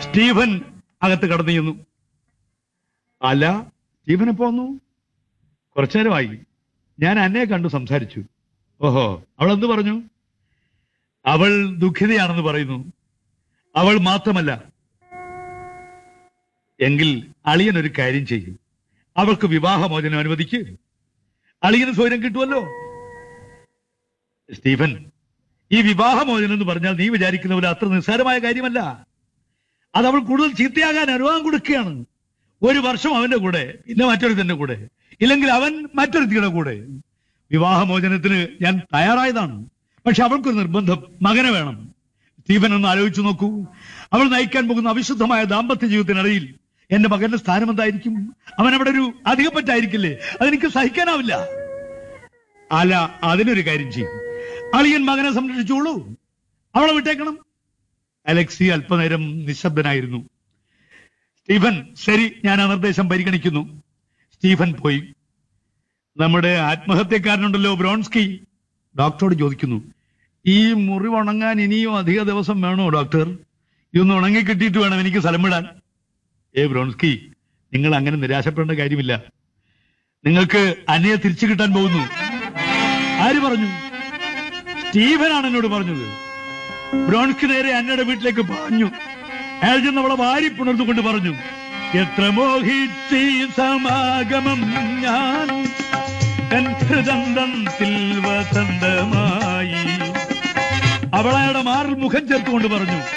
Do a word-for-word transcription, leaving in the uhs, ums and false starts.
Stephen അകത്ത് കടന്നു ചെന്നു. അല്ല, സ്റ്റീഫൻ എപ്പോ വന്നു? കുറച്ചു നേരമായി. ഞാൻ അന്നയെ കണ്ടു സംസാരിച്ചു. ഓഹോ, അവൾ എന്ത് പറഞ്ഞു? അവൾ ദുഃഖിതയാണെന്ന് പറയുന്നു. അവൾ മാത്രമല്ല. എങ്കിൽ അളിയൻ ഒരു കാര്യം ചെയ്യും, അവൾക്ക് വിവാഹമോചനം അനുവദിക്ക്. അളിയന് സ്വയം കിട്ടുമല്ലോ. സ്റ്റീഫൻ, ഈ വിവാഹമോചനം എന്ന് പറഞ്ഞാൽ നീ വിചാരിക്കുന്ന പോലെ അത്ര നിസ്സാരമായ കാര്യമല്ല. അത് അവൾ കൂടുതൽ ചീത്തയാകാൻ അനുവാദം കൊടുക്കുകയാണ്. ഒരു വർഷം അവന്റെ കൂടെ, പിന്നെ മറ്റൊരുത്തന്റെ കൂടെ, ഇല്ലെങ്കിൽ അവൻ മറ്റൊരുത്തിയുടെ കൂടെ. വിവാഹമോചനത്തിന് ഞാൻ തയ്യാറായതാണ്. പക്ഷെ അവൾക്കൊരു നിർബന്ധം, മകനെ വേണം. സ്റ്റീഫൻ ഒന്ന് ആലോചിച്ചു നോക്കൂ. അവൾ നയിക്കാൻ പോകുന്ന അവിശുദ്ധമായ ദാമ്പത്യ ജീവിതത്തിനിടയിൽ എന്റെ മകന്റെ സ്ഥാനം എന്തായിരിക്കും? അവൻ അവിടെ ഒരു അധികപ്പറ്റായിരിക്കില്ലേ? അതെനിക്ക് സഹിക്കാനാവില്ല. അല്ല, അതിനൊരു കാര്യം ചെയ്യും. അളിയൻ മകനെ സംരക്ഷിച്ചോളൂ, അവളെ വിട്ടേക്കണം. അലക്സി അല്പനേരം നിശബ്ദനായിരുന്നു. സ്റ്റീഫൻ, ശരി, ഞാൻ ആ നിർദ്ദേശം പരിഗണിക്കുന്നു. സ്റ്റീഫൻ പോയി. നമ്മുടെ ആത്മഹത്യക്കാരനുണ്ടല്ലോ ബ്രോൺസ്കി, ഡോക്ടറോട് ചോദിക്കുന്നു, ഈ മുറിവ് ഉണങ്ങാൻ ഇനിയും അധിക ദിവസം വേണോ ഡോക്ടർ? ഇതൊന്ന് ഉണങ്ങി കിട്ടിയിട്ട് വേണം എനിക്ക് സ്ഥലം വിടാൻ. ഏ ബ്രോൺസ്കി, നിങ്ങൾ അങ്ങനെ നിരാശപ്പെടേണ്ട കാര്യമില്ല. നിങ്ങൾക്ക് അന്നയെ തിരിച്ചു കിട്ടാൻ പോകുന്നു. ആര് പറഞ്ഞു? സ്റ്റീഫനാണ് എന്നോട് പറഞ്ഞത്. ബ്രോൺസ്കി നേരെ അന്നയുടെ വീട്ടിലേക്ക് പറഞ്ഞു. അയാൾ ചെന്ന് അവളെ വാരി പുണർന്നുകൊണ്ട് പറഞ്ഞു, എത്ര മോഹിച്ചീ സമാഗമം ഞാൻ ഹൃദന്തത്തിൽ വസന്തമായി. അവളയുടെ മാറിൽ മുഖം ചേർത്തുകൊണ്ട് പറഞ്ഞു,